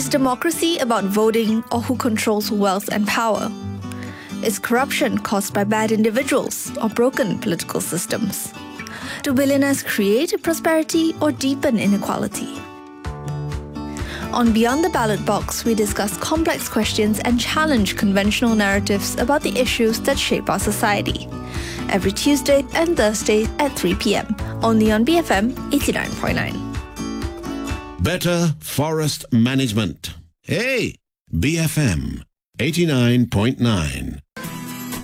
Is democracy about voting or who controls wealth and power? Is corruption caused by bad individuals or broken political systems? Do billionaires create prosperity or deepen inequality? On Beyond the Ballot Box, we discuss complex questions and challenge conventional narratives about the issues that shape our society. Every Tuesday and Thursday at 3 p.m. only on BFM 89.9. Better Forest Management. Hey, BFM 89.9.